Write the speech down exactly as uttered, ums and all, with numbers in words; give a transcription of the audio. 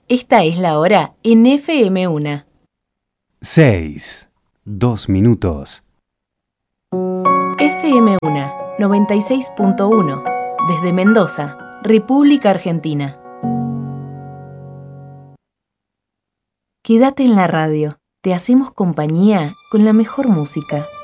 Esta es la hora en F M uno. seis, dos minutos. F M uno, noventa y seis punto uno, desde Mendoza, República Argentina. Quédate en la radio, te hacemos compañía con la mejor música.